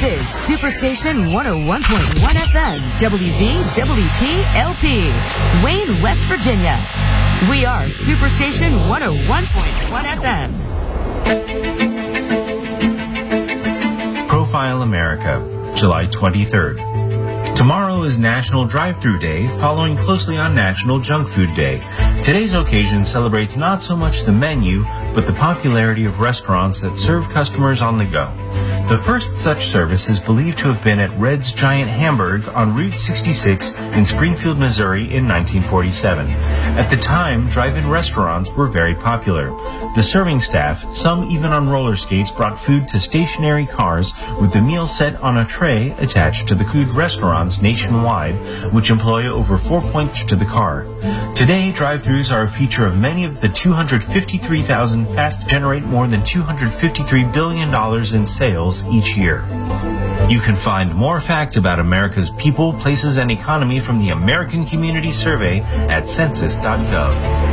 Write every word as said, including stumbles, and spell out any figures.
is Superstation one oh one point one F M, W V W P L P, Wayne, West Virginia. We are Superstation one oh one point one F M. Profile America, July twenty-third. Tomorrow is National Drive-Thru Day, following closely on National Junk Food Day. Today's occasion celebrates not so much the menu, but the popularity of restaurants that serve customers on the go. The first such service is believed to have been at Red's Giant Hamburg on Route sixty-six in Springfield, Missouri in nineteen forty-seven. At the time, drive-in restaurants were very popular. The serving staff, some even on roller skates, brought food to stationary cars with the meal set on a tray attached to the food restaurants nationwide, which employ over four points to the car. Today, drive-thrus are a feature of many of the two hundred fifty-three thousand fast generate more than two hundred fifty-three billion dollars in sales each year. You can find more facts about America's people, places, and economy from the American Community Survey at census dot gov.